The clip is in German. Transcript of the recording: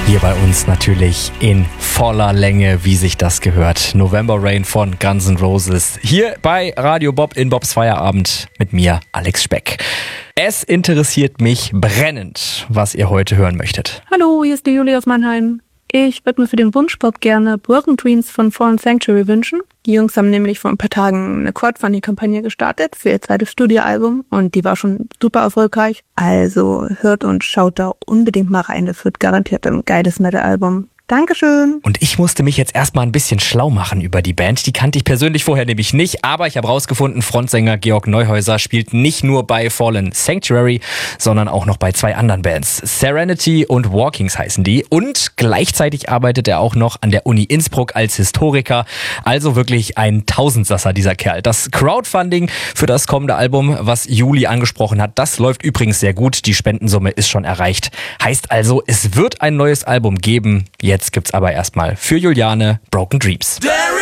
Hier bei uns natürlich in voller Länge, wie sich das gehört. November Rain von Guns N' Roses. Hier bei Radio Bob in Bobs Feierabend mit mir, Alex Speck. Es interessiert mich brennend, was ihr heute hören möchtet. Hallo, hier ist die Julia aus Mannheim. Ich würde mir für den Wunschpop gerne Broken Dreams von Fallen Sanctuary wünschen. Die Jungs haben nämlich vor ein paar Tagen eine Crowdfunding-Kampagne gestartet für ihr zweites Studioalbum und die war schon super erfolgreich. Also hört und schaut da unbedingt mal rein, das wird garantiert ein geiles Metal-Album. Dankeschön. Und ich musste mich jetzt erstmal ein bisschen schlau machen über die Band. Die kannte ich persönlich vorher nämlich nicht, aber ich habe rausgefunden, Frontsänger Georg Neuhäuser spielt nicht nur bei Fallen Sanctuary, sondern auch noch bei 2 anderen Bands. Serenity und Walkings heißen die. Und gleichzeitig arbeitet er auch noch an der Uni Innsbruck als Historiker. Also wirklich ein Tausendsasser, dieser Kerl. Das Crowdfunding für das kommende Album, was Juli angesprochen hat, das läuft übrigens sehr gut. Die Spendensumme ist schon erreicht. Heißt also, es wird ein neues Album geben. Jetzt gibt's aber erstmal für Juliane Broken Dreams.